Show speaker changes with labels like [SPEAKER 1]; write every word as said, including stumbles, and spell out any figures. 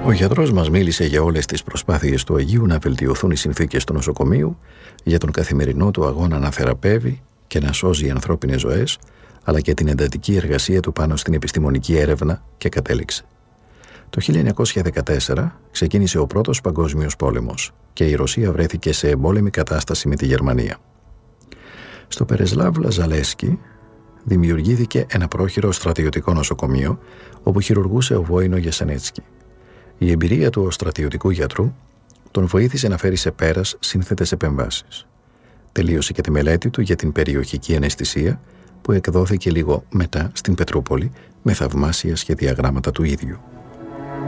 [SPEAKER 1] Ο γιατρός μας μίλησε για όλες τις προσπάθειες του Αγίου να βελτιωθούν οι συνθήκες του νοσοκομείου, για τον καθημερινό του αγώνα να θεραπεύει και να σώζει ανθρώπινες ζωές, αλλά και την εντατική εργασία του πάνω στην επιστημονική έρευνα, και κατέληξε. Το χίλια εννιακόσια δεκατέσσερα ξεκίνησε ο Πρώτος Παγκόσμιος Πόλεμος και η Ρωσία βρέθηκε σε εμπόλεμη κατάσταση με τη Γερμανία. Στο Περεσλάβ Λαζαλέσκι δημιουργήθηκε ένα πρόχειρο στρατιωτικό νοσοκομείο όπου χειρουργούσε ο Βόινο Γεσενέτσκι. Η εμπειρία του ως στρατιωτικού γιατρού τον βοήθησε να φέρει σε πέρας σύνθετες επεμβάσεις. Τελείωσε και τη μελέτη του για την περιοχική αναισθησία που εκδόθηκε λίγο μετά στην Πετρούπολη με θαυμάσια σχεδιαγράμματα του ίδιου.